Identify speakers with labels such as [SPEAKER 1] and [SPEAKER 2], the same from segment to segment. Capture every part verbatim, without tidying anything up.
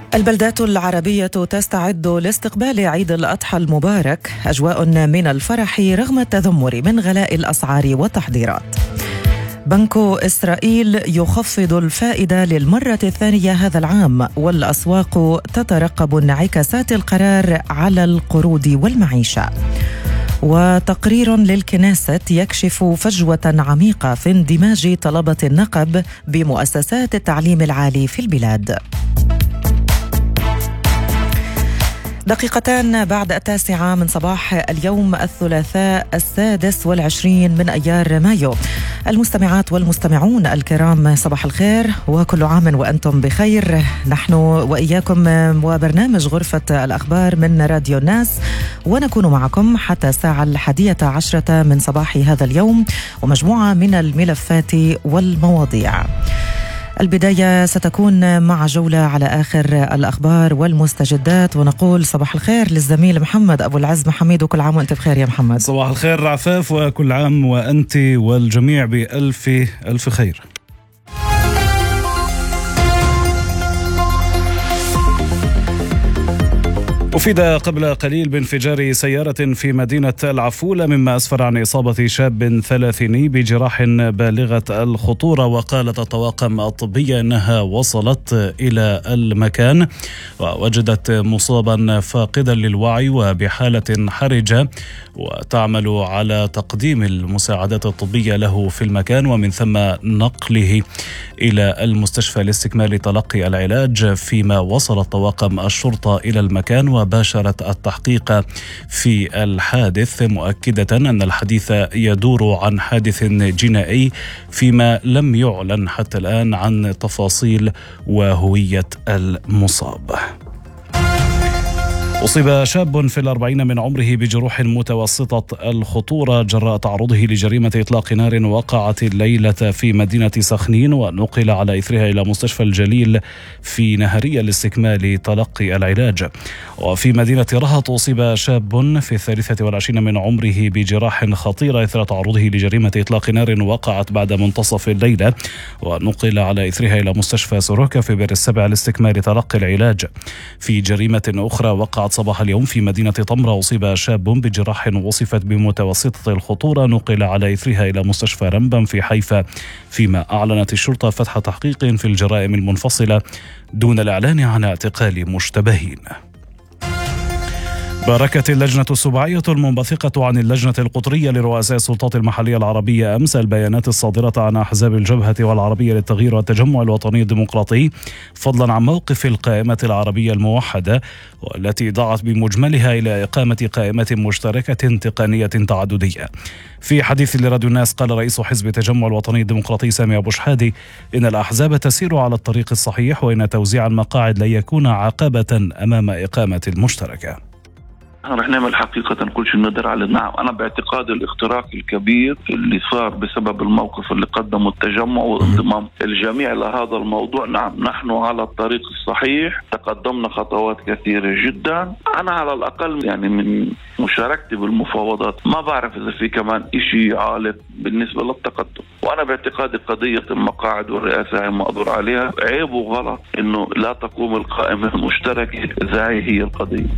[SPEAKER 1] البلدات العربية تستعد لاستقبال عيد الأضحى المبارك، أجواء من الفرح رغم التذمر من غلاء الأسعار والتحضيرات. بنك إسرائيل يخفض الفائدة للمرة الثانية هذا العام، والأسواق تترقب انعكاسات القرار على القروض والمعيشة. وتقرير للكنيست يكشف فجوة عميقة في اندماج طلبة النقب بمؤسسات التعليم العالي في البلاد. دقيقتان بعد التاسعة من صباح اليوم الثلاثاء السادس والعشرين من أيار مايو. المستمعات والمستمعون الكرام، صباح الخير وكل عام وأنتم بخير. نحن وإياكم وبرنامج غرفة الأخبار من راديو الناس، ونكون معكم حتى الساعة الحادية عشرة من صباح هذا اليوم، ومجموعة من الملفات والمواضيع. البداية ستكون مع جولة على آخر الأخبار والمستجدات، ونقول صباح الخير للزميل محمد أبو العز. محمد، وكل عام وأنت بخير يا محمد.
[SPEAKER 2] صباح الخير عفاف، وكل عام وأنت والجميع بألف ألف خير. أفيد قبل قليل بانفجار سيارة في مدينة العفولة، مما أسفر عن إصابة شاب ثلاثيني بجراح بالغة الخطورة. وقالت الطواقم الطبية أنها وصلت إلى المكان ووجدت مصابا فاقدا للوعي وبحالة حرجة، وتعمل على تقديم المساعدات الطبية له في المكان، ومن ثم نقله إلى المستشفى لاستكمال تلقي العلاج. فيما وصلت طواقم الشرطة إلى المكان وباشرت التحقيق في الحادث، مؤكدة أن الحديث يدور عن حادث جنائي، فيما لم يعلن حتى الآن عن تفاصيل وهوية المصاب. أصيب شاب في الأربعين من عمره بجروح متوسطة الخطورة جراء تعرضه لجريمة إطلاق نار وقعت الليلة في مدينة سخنين، ونقل على إثرها إلى مستشفى الجليل في نهرية لاستكمال تلقي العلاج. وفي مدينة رهط أصيب شاب في الثالثة والعشرين من عمره بجراح خطيرة إثر تعرضه لجريمة إطلاق نار وقعت بعد منتصف الليلة، ونقل على إثرها إلى مستشفى سوروكا في بئر السبع لاستكمال تلقي العلاج. في جريمة أخرى وقعت صباح اليوم في مدينة طمرة، أصيب شاب بجراح وصفت بمتوسطة الخطورة، نقل على إثرها إلى مستشفى رمبم في حيفا، فيما أعلنت الشرطة فتح تحقيق في الجرائم المنفصلة دون الإعلان عن اعتقال مشتبهين. باركت اللجنة السباعية المنبثقة عن اللجنة القطرية لرؤساء السلطات المحلية العربية أمس البيانات الصادرة عن أحزاب الجبهة والعربية للتغيير والتجمع الوطني الديمقراطي، فضلا عن موقف القائمة العربية الموحدة، والتي دعت بمجملها إلى إقامة قائمة مشتركة تقنية تعددية. في حديث لراديو الناس قال رئيس حزب التجمع الوطني الديمقراطي سامي أبو شحادي إن الأحزاب تسير على الطريق الصحيح، وإن توزيع المقاعد لن يكون عقبة أمام إقامة المشتركة.
[SPEAKER 3] رح نعمل حقيقة كل شيء نقدر عليه. نعم، أنا باعتقاد الاختراق الكبير اللي صار بسبب الموقف اللي قدمه التجمع وانضمام الجميع لهذا الموضوع، نعم نحن على الطريق الصحيح، تقدمنا خطوات كثيرة جدا. أنا على الأقل يعني من مشاركتي بالمفاوضات ما بعرف إذا في كمان إشي عالق بالنسبة للتقدم، وأنا باعتقادي قضية المقاعد والرئاسة هي مقدور عليها. عيب وغلط إنه لا تقوم القائمة المشتركة إذا هي القضية.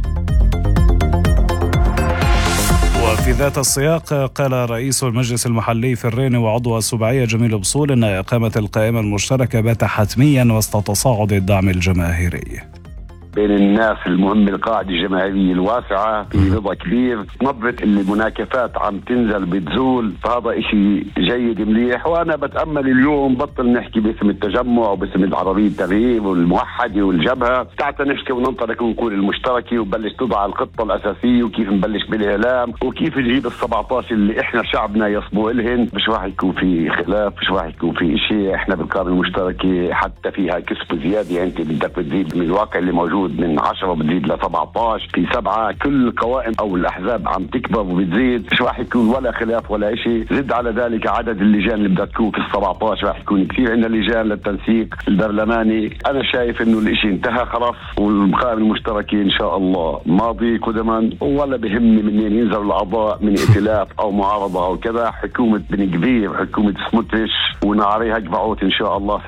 [SPEAKER 2] وفي ذات السياق قال رئيس المجلس المحلي في الرين وعضو السباعية جميل بصول إن إقامة القائمة المشتركة بات حتميا وسط تصاعد الدعم الجماهيري
[SPEAKER 4] بين الناس. المهم القاعدة الجماهيرية الواسعة في رضا كبير، نظرة المناكفات عم تنزل بتزول، فهذا اشي جيد مليح. وانا بتأمل اليوم بطل نحكي باسم التجمع وباسم العربية التغيير والموحدة والجبهة، تعال نحكي وننطلق ونقول المشتركة، وبلش تضع الخطة الأساسية وكيف نبلش بالإعلام وكيف نجيب السبعتاشر اللي احنا شعبنا يصبوا إلهن. مش راح يكون في خلاف، مش راح يكون في اشي. احنا بالقائمة المشتركة حتى فيها كسب زيادة، يعني انت بدك تزيد من الواقع اللي موجود من عشرة بتزيد ل سبعة عشر، في سبعة. كل القوائم او الاحزاب عم تكبر وبتزيد، مش راح يكون ولا خلاف ولا شيء. زد على ذلك عدد اللجان اللي بدها تكون في السبعة عشر، راح يكون كثير. عندنا لجان للتنسيق البرلماني. انا شايف انه الاشي انتهى خلاص، والقائمة المشتركة ان شاء الله ماضي قدما، ولا بهمني منين ينزلوا الاعضاء من ائتلاف او معارضة او كذا. حكومة بن كبير، حكومة سموتريش ونعريها جبعوت ان شاء الله